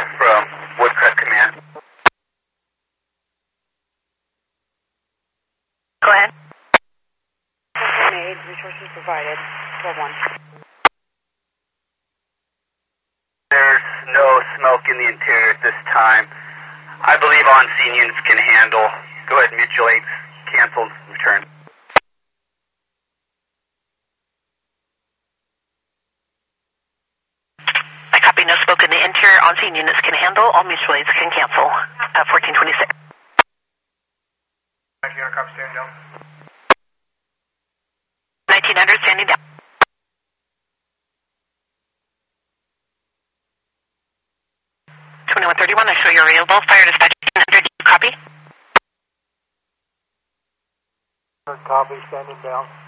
from Woodcrest Command. Go ahead. Aid, resources provided, 12-1. There's no smoke in the interior at this time. I believe on-scene units can handle. Go ahead, mutual aids, cancel, return. I copy, no smoke in the interior. On-scene units can handle. All mutual aids can cancel. 1426. Copy, standing down. 1900, standing down. 2131, I show you're available. Fire dispatch 1900, copy. Copy, standing down.